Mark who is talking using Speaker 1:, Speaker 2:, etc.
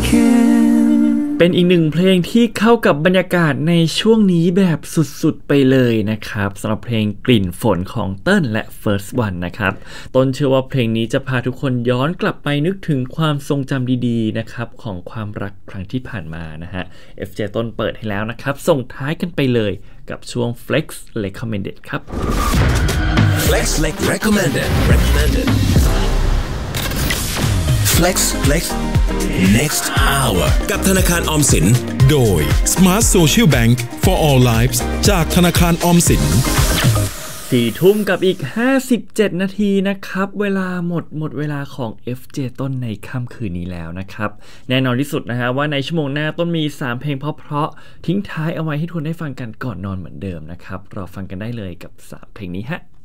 Speaker 1: เป็นอีกหนึ่งเพลงที่เข้ากับบรรยากาศในช่วงนี้แบบสุดๆไปเลยนะครับสำหรับเพลงกลิ่นฝนของเติ้ลและ First One นะครับต้นเชื่อว่าเพลงนี้จะพาทุกคนย้อนกลับไปนึกถึงความทรงจำดีๆนะครับของความรักครั้งที่ผ่านมานะฮะ FJ ต้นเปิดให้แล้วนะครับส่งท้ายกันไปเลยกับช่วง Flex Recommended ครับ
Speaker 2: Flex Recommended Flex Next Hour กับธนาคารออมสิน
Speaker 3: โดย Smart Social Bank for All Lives จากธนาคารออมสิน
Speaker 1: 4 ทุ่มกับอีก57นาทีนะครับเวลาหมดเวลาของ FJ ต้นในค่ำคืนนี้แล้วนะครับแน่นอนที่สุดนะฮะว่าในชั่วโมงหน้าต้นมี3เพลงเพราะๆทิ้งท้ายเอาไว้ให้ทุกคนได้ฟังกันก่อนนอนเหมือนเดิมนะครับรอฟังกันได้เลยกับ3เพลงนี้ฮะ